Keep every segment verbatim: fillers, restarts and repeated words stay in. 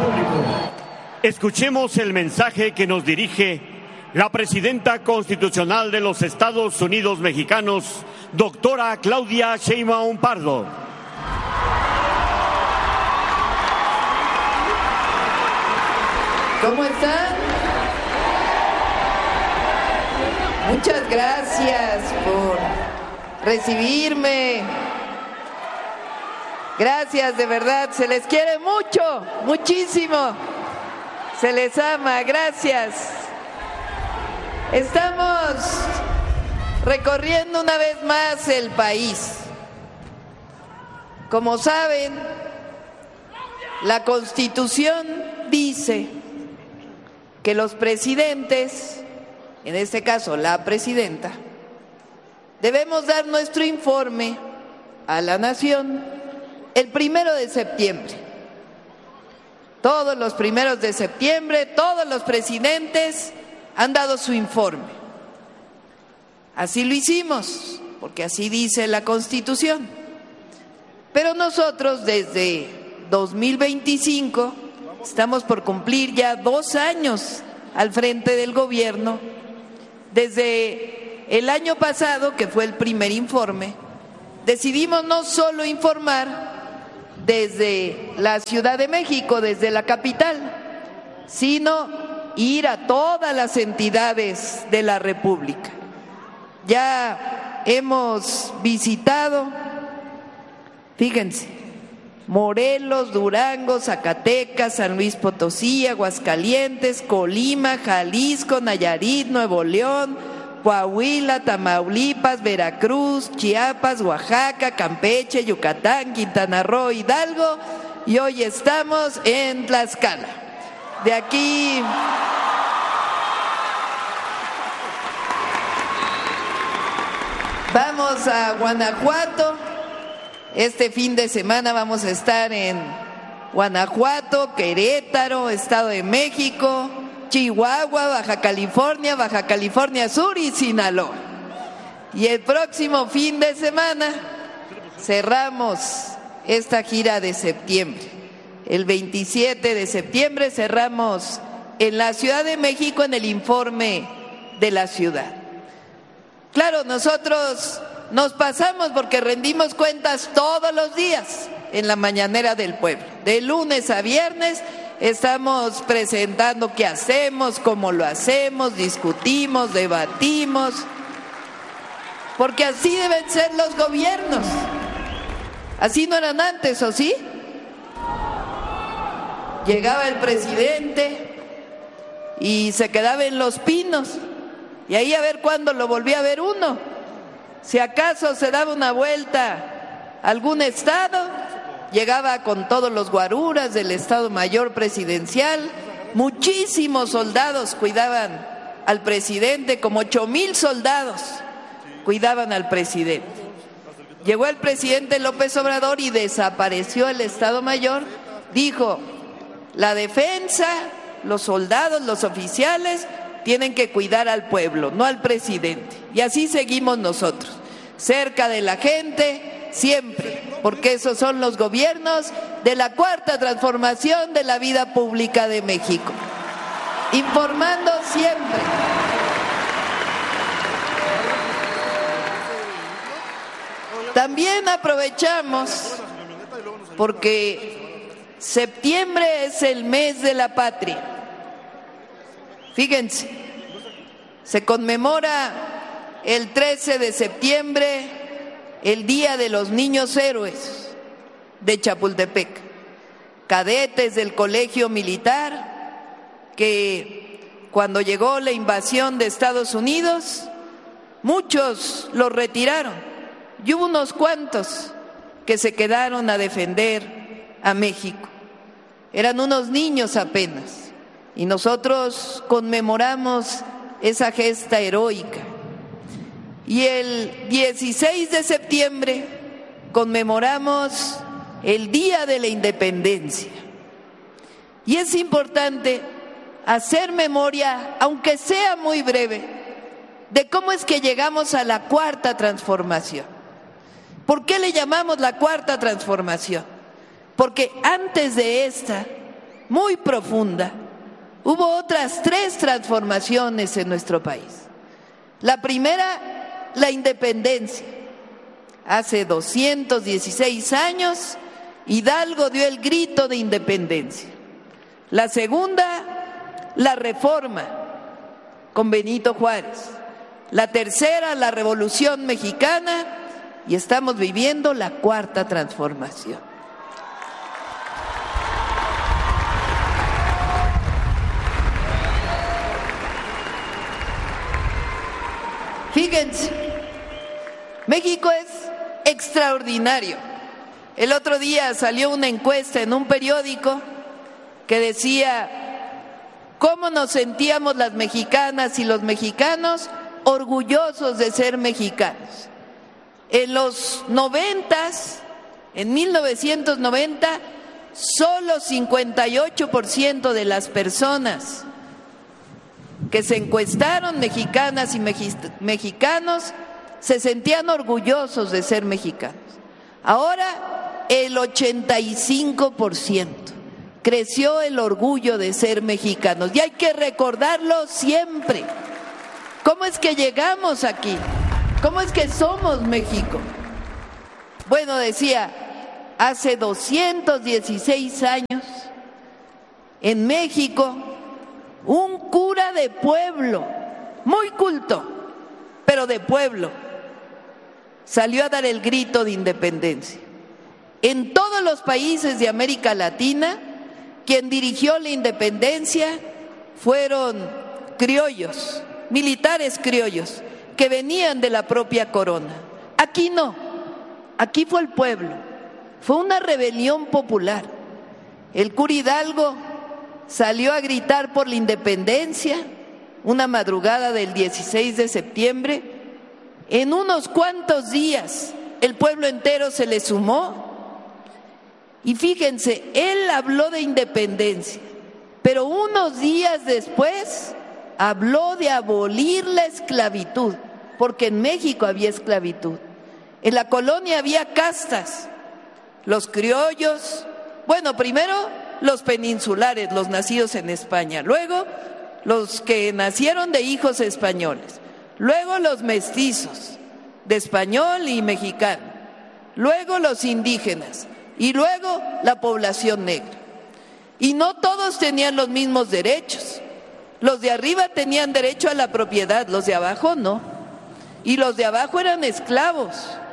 público. Escuchemos el mensaje que nos dirige la presidenta constitucional de los Estados Unidos mexicanos, doctora Claudia Sheinbaum Pardo. ¿Cómo están? Muchas gracias por recibirme. Gracias, de verdad, se les quiere mucho, muchísimo. Se les ama, gracias. Estamos recorriendo una vez más el país. Como saben, la Constitución dice que los presidentes, en este caso la presidenta, debemos dar nuestro informe a la nación el primero de septiembre. Todos los primeros de septiembre, todos los presidentes han dado su informe. Así lo hicimos, porque así dice la Constitución. Pero nosotros desde dos mil veinticinco estamos por cumplir ya dos años al frente del gobierno. Desde el año pasado, que fue el primer informe, decidimos no solo informar desde la Ciudad de México, desde la capital, sino ir a todas las entidades de la República. Ya hemos visitado, fíjense, Morelos, Durango, Zacatecas, San Luis Potosí, Aguascalientes, Colima, Jalisco, Nayarit, Nuevo León, Coahuila, Tamaulipas, Veracruz, Chiapas, Oaxaca, Campeche, Yucatán, Quintana Roo, Hidalgo, y hoy estamos en Tlaxcala. De aquí vamos a Guanajuato. Este fin de semana vamos a estar en Guanajuato, Querétaro, Estado de México, Chihuahua, Baja California, Baja California Sur y Sinaloa. Y el próximo fin de semana cerramos esta gira de septiembre. El veintisiete de septiembre cerramos en la Ciudad de México en el informe de la ciudad. Claro, nosotros nos pasamos porque rendimos cuentas todos los días en la mañanera del pueblo. De lunes a viernes estamos presentando qué hacemos, cómo lo hacemos, discutimos, debatimos, porque así deben ser los gobiernos. Así no eran antes, ¿o sí? Llegaba el presidente y se quedaba en Los Pinos, y ahí a ver cuándo lo volvía a ver uno. Si acaso se daba una vuelta a algún estado, llegaba con todos los guaruras del Estado Mayor Presidencial. Muchísimos soldados cuidaban al presidente, como ocho mil soldados cuidaban al presidente. Llegó el presidente López Obrador y desapareció el Estado Mayor. Dijo, la defensa, los soldados, los oficiales tienen que cuidar al pueblo, no al presidente. Y así seguimos nosotros, cerca de la gente, siempre, porque esos son los gobiernos de la cuarta transformación de la vida pública de México. Informando siempre. También aprovechamos, porque septiembre es el mes de la patria. Fíjense, se conmemora el trece de septiembre el Día de los Niños Héroes de Chapultepec, cadetes del Colegio Militar que cuando llegó la invasión de Estados Unidos, muchos los retiraron y hubo unos cuantos que se quedaron a defender a México. Eran unos niños apenas. Y nosotros conmemoramos esa gesta heroica. Y el dieciséis de septiembre conmemoramos el Día de la Independencia. Y es importante hacer memoria, aunque sea muy breve, de cómo es que llegamos a la cuarta transformación. ¿Por qué le llamamos la cuarta transformación? Porque antes de esta muy profunda, hubo otras tres transformaciones en nuestro país. La primera, la independencia. Hace doscientos dieciséis años, Hidalgo dio el grito de independencia. La segunda, la reforma con Benito Juárez. La tercera, la Revolución Mexicana, y estamos viviendo la cuarta transformación. Fíjense, México es extraordinario. El otro día salió una encuesta en un periódico que decía cómo nos sentíamos las mexicanas y los mexicanos orgullosos de ser mexicanos. En los noventas, en mil novecientos noventa, solo cincuenta y ocho por ciento de las personas que se encuestaron, mexicanas y mexicanos, se sentían orgullosos de ser mexicanos. Ahora el ochenta y cinco por ciento. Creció el orgullo de ser mexicanos y hay que recordarlo siempre. ¿Cómo es que llegamos aquí? ¿Cómo es que somos México? Bueno, decía, hace doscientos dieciséis años, en México, un cura de pueblo, muy culto, pero de pueblo, salió a dar el grito de independencia. En todos los países de América Latina, quien dirigió la independencia fueron criollos, militares criollos, que venían de la propia corona. Aquí no, aquí fue el pueblo, fue una rebelión popular. El cura Hidalgo salió a gritar por la independencia una madrugada del dieciséis de septiembre. En unos cuantos días el pueblo entero se le sumó y fíjense, él habló de independencia, pero unos días después habló de abolir la esclavitud, porque en México había esclavitud. En la colonia había castas, los criollos, bueno, primero los peninsulares, los nacidos en España, luego los que nacieron de hijos españoles, luego los mestizos de español y mexicano, luego los indígenas y luego la población negra. Y no todos tenían los mismos derechos. Los de arriba tenían derecho a la propiedad, los de abajo no. Y los de abajo eran esclavos.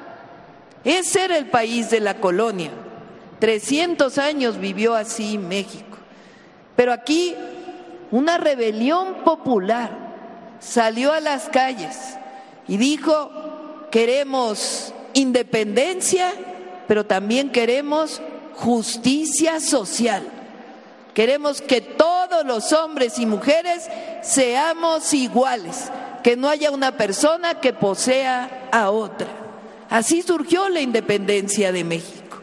Ese era el país de la colonia. trescientos años vivió así México. Pero aquí una rebelión popular salió a las calles y dijo, queremos independencia, pero también queremos justicia social. Queremos que todos los hombres y mujeres seamos iguales, que no haya una persona que posea a otra. Así surgió la independencia de México.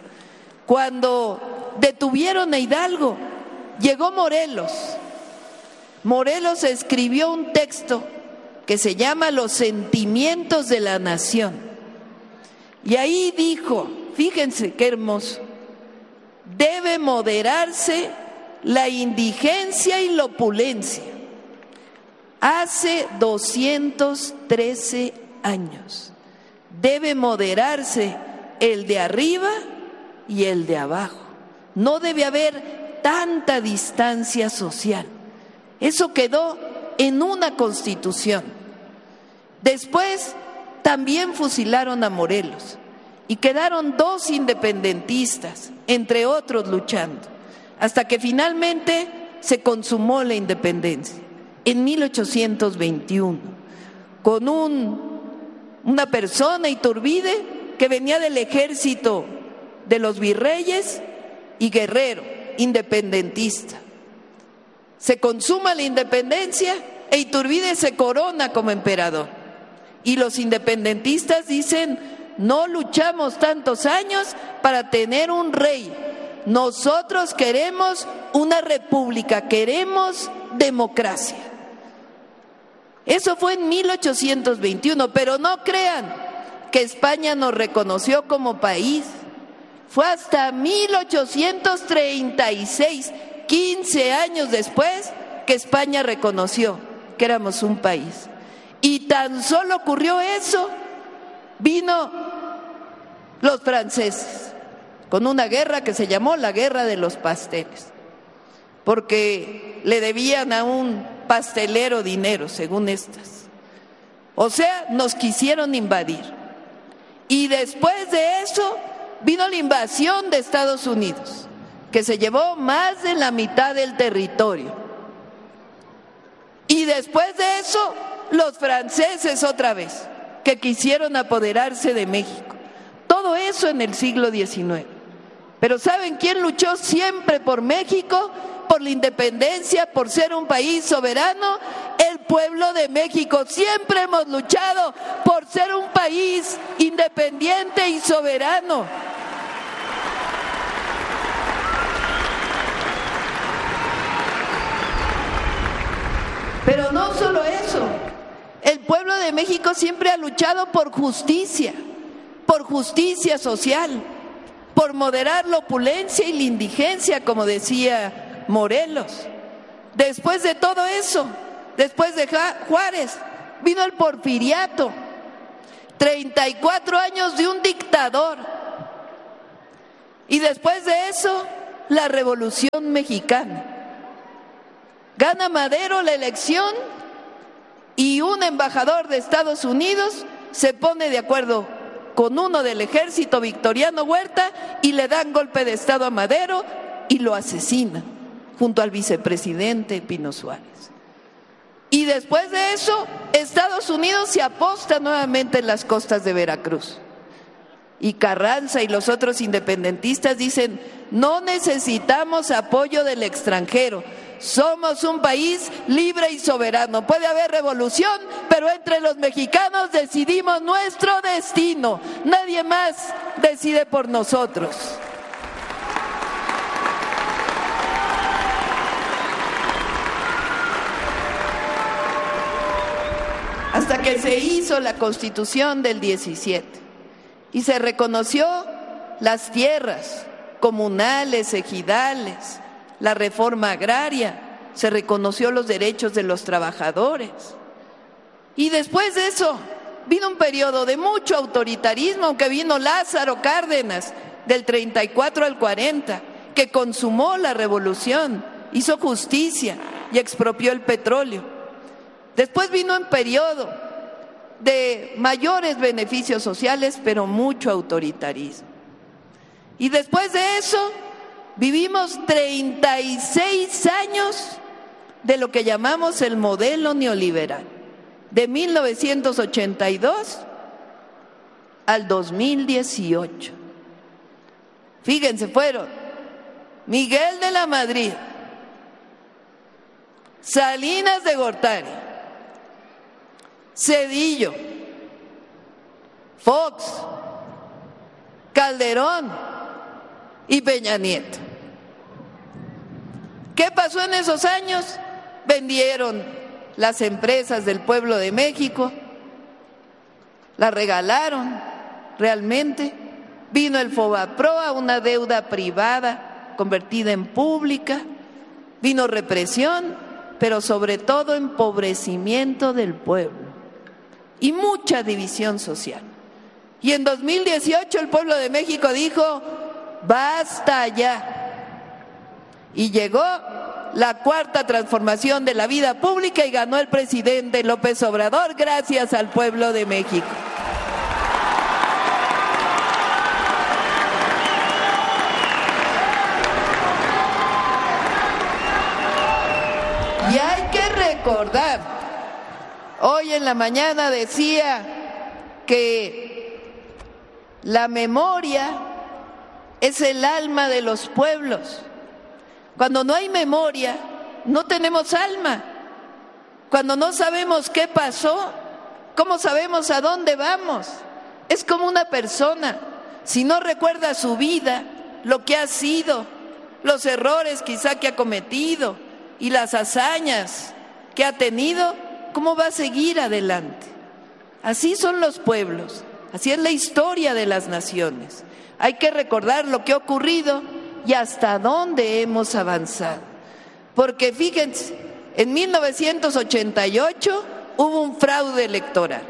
Cuando detuvieron a Hidalgo, llegó Morelos. Morelos escribió un texto que se llama Los sentimientos de la nación. Y ahí dijo, fíjense qué hermoso, debe moderarse la indigencia y la opulencia. Hace doscientos trece años. Debe moderarse el de arriba y el de abajo. No debe haber tanta distancia social. Eso quedó en una constitución. Después también fusilaron a Morelos y quedaron dos independentistas, entre otros luchando, hasta que finalmente se consumó la independencia en mil ochocientos veintiuno, con un, una persona, Iturbide, que venía del ejército de los virreyes y guerrero, independentista. Se consuma la independencia e Iturbide se corona como emperador. Y los independentistas dicen, no luchamos tantos años para tener un rey. Nosotros queremos una república, queremos democracia. Eso fue en mil ochocientos veintiuno, pero no crean que España nos reconoció como país. Fue hasta mil ochocientos treinta y seis quince años después que España reconoció que éramos un país. Y tan solo ocurrió eso, vino los franceses con una guerra que se llamó la Guerra de los Pasteles, porque le debían a un pastelero dinero, según estas. O sea, nos quisieron invadir. Y después de eso vino la invasión de Estados Unidos, que se llevó más de la mitad del territorio. Y después de eso, los franceses otra vez, que quisieron apoderarse de México. Todo eso en el siglo diecinueve. Pero ¿saben quién luchó siempre por México? Por la independencia, por ser un país soberano. El pueblo de México. Siempre hemos luchado por ser un país independiente y soberano. Pero no solo eso, el pueblo de México siempre ha luchado por justicia, por justicia social, por moderar la opulencia y la indigencia, como decía Morelos. Después de todo eso, después de Juárez, vino el porfiriato, treinta y cuatro años de un dictador. Y después de eso, la Revolución Mexicana. Gana Madero la elección y un embajador de Estados Unidos se pone de acuerdo con uno del ejército, Victoriano Huerta, y le dan golpe de estado a Madero y lo asesinan junto al vicepresidente Pino Suárez. Y después de eso, Estados Unidos se aposta nuevamente en las costas de Veracruz. Y Carranza y los otros independentistas dicen: no necesitamos apoyo del extranjero. Somos un país libre y soberano. Puede haber revolución, pero entre los mexicanos decidimos nuestro destino. Nadie más decide por nosotros. Hasta que se hizo la Constitución del diecisiete y se reconoció las tierras comunales, ejidales, la reforma agraria, se reconoció los derechos de los trabajadores. Y después de eso vino un periodo de mucho autoritarismo, aunque vino Lázaro Cárdenas del treinta y cuatro al cuarenta, que consumó la revolución, hizo justicia y expropió el petróleo. Después vino un periodo de mayores beneficios sociales, pero mucho autoritarismo. Y después de eso vivimos treinta y seis años de lo que llamamos el modelo neoliberal, de mil novecientos ochenta y dos al dos mil dieciocho. Fíjense, fueron Miguel de la Madrid, Salinas de Gortari, Zedillo, Fox, Calderón y Peña Nieto. ¿Qué pasó en esos años? Vendieron las empresas del pueblo de México, las regalaron realmente. Vino el Fobaproa, una deuda privada convertida en pública. Vino represión, pero sobre todo empobrecimiento del pueblo y mucha división social. Y en dos mil dieciocho el pueblo de México dijo: basta ya. Y llegó la cuarta transformación de la vida pública y ganó el presidente López Obrador gracias al pueblo de México. Y hay que recordar, hoy en la mañana decía que la memoria es el alma de los pueblos. Cuando no hay memoria, no tenemos alma. Cuando no sabemos qué pasó, ¿cómo sabemos a dónde vamos? Es como una persona, si no recuerda su vida, lo que ha sido, los errores quizá que ha cometido y las hazañas que ha tenido, ¿cómo va a seguir adelante? Así son los pueblos, así es la historia de las naciones. Hay que recordar lo que ha ocurrido y hasta dónde hemos avanzado. porque fíjense, en mil novecientos ochenta y ocho hubo un fraude electoral.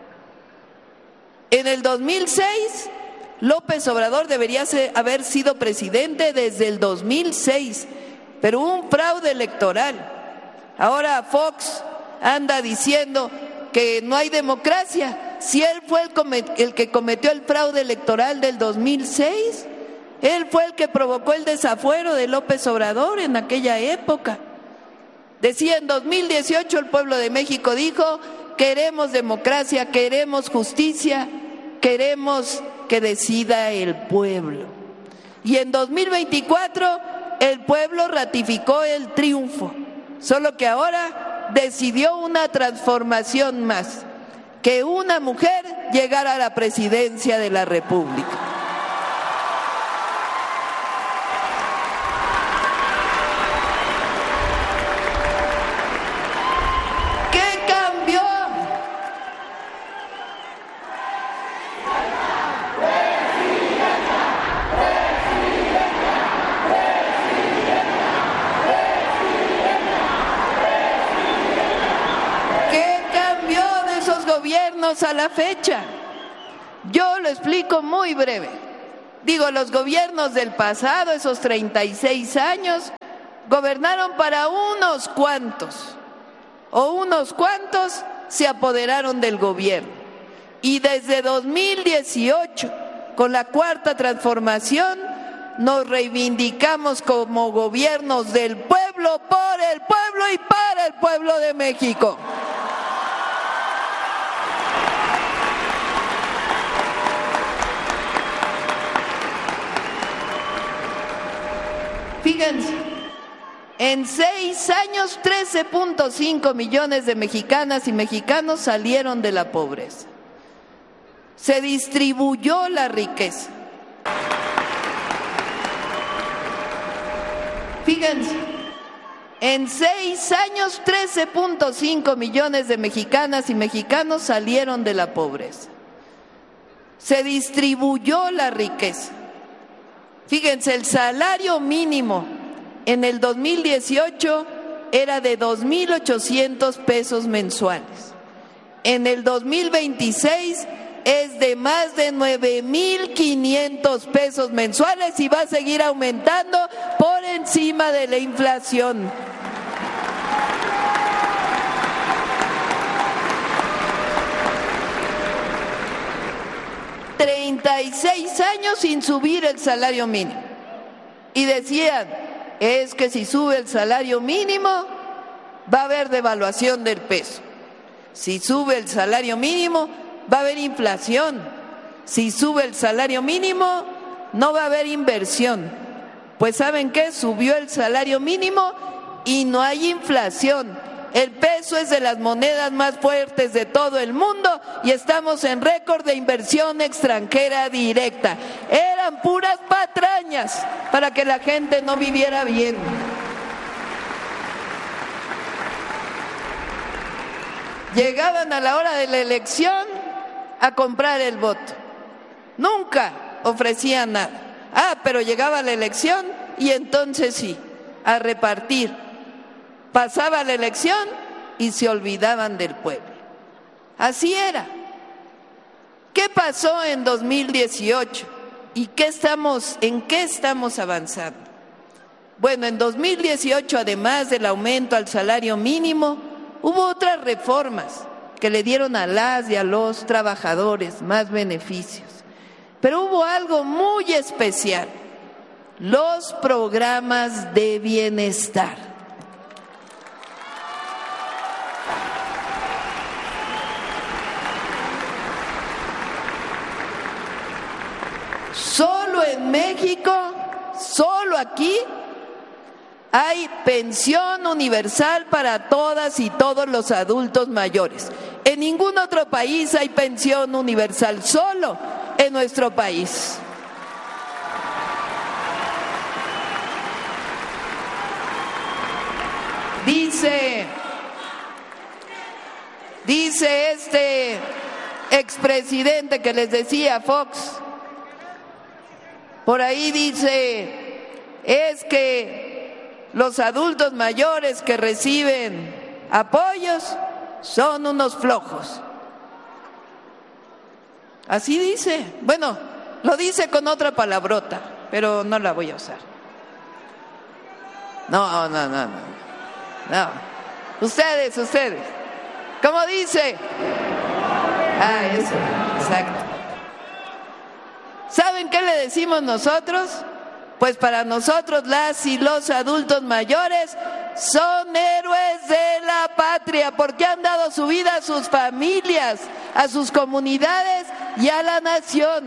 En el dos mil seis, López Obrador debería ser, haber sido presidente desde el dos mil seis, pero hubo un fraude electoral. Ahora Fox anda diciendo que no hay democracia. Si él fue el, el que cometió el fraude electoral del dos mil seis, él fue el que provocó el desafuero de López Obrador en aquella época. Decía en dos mil dieciocho el pueblo de México dijo: queremos democracia, queremos justicia, queremos que decida el pueblo. Y en dos mil veinticuatro el pueblo ratificó el triunfo, solo que ahora decidió una transformación más, que una mujer llegara a la presidencia de la República. A la fecha, yo lo explico muy breve. Digo, los gobiernos del pasado, esos treinta y seis años, gobernaron para unos cuantos, o unos cuantos se apoderaron del gobierno. Y desde dos mil dieciocho, con la cuarta transformación, nos reivindicamos como gobiernos del pueblo, por el pueblo y para el pueblo de México. Fíjense, en seis años trece punto cinco millones de mexicanas y mexicanos salieron de la pobreza. Se distribuyó la riqueza. Fíjense, en seis años trece punto cinco millones de mexicanas y mexicanos salieron de la pobreza. Se distribuyó la riqueza. Fíjense, el salario mínimo en el dos mil dieciocho era de dos mil ochocientos pesos mensuales. En el dos mil veintiséis es de más de nueve mil quinientos pesos mensuales y va a seguir aumentando por encima de la inflación. treinta y seis años sin subir el salario mínimo. Y decían, es que si sube el salario mínimo, va a haber devaluación del peso. Si sube el salario mínimo, va a haber inflación. Si sube el salario mínimo, no va a haber inversión. Pues ¿saben qué? Subió el salario mínimo y no hay inflación. El peso es de las monedas más fuertes de todo el mundo y estamos en récord de inversión extranjera directa. Eran puras patrañas para que la gente no viviera bien. Llegaban a la hora de la elección a comprar el voto. Nunca ofrecían nada. Ah, pero llegaba la elección y entonces sí, a repartir. Pasaba la elección y se olvidaban del pueblo. Así era. ¿Qué pasó en dos mil dieciocho? ¿Y qué estamos, en qué estamos avanzando? Bueno, en dos mil dieciocho, además del aumento al salario mínimo, hubo otras reformas que le dieron a las y a los trabajadores más beneficios. Pero hubo algo muy especial: los programas de bienestar. Solo en México, solo aquí, hay pensión universal para todas y todos los adultos mayores. En ningún otro país hay pensión universal, solo en nuestro país. Dice, dice este expresidente que les decía, Fox, por ahí dice, es que los adultos mayores que reciben apoyos son unos flojos. Así dice. Bueno, lo dice con otra palabrota, pero no la voy a usar. No, no, no, no. No. Ustedes, ustedes. ¿Cómo dice? Ah, eso, exacto. ¿Saben qué le decimos nosotros? Pues para nosotros las y los adultos mayores son héroes de la patria porque han dado su vida a sus familias, a sus comunidades y a la nación.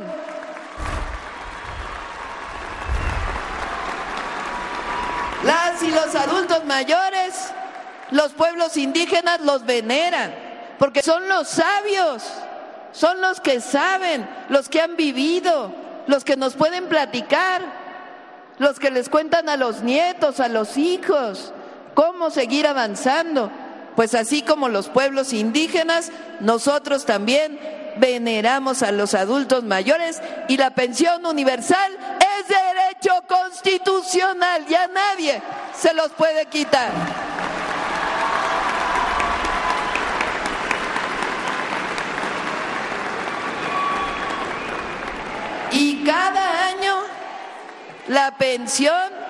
Las y los adultos mayores, los pueblos indígenas los veneran porque son los sabios, son los que saben, los que han vivido, los que nos pueden platicar, los que les cuentan a los nietos, a los hijos, cómo seguir avanzando. Pues así como los pueblos indígenas, nosotros también veneramos a los adultos mayores y la pensión universal es derecho constitucional y a nadie se los puede quitar. Y cada año la pensión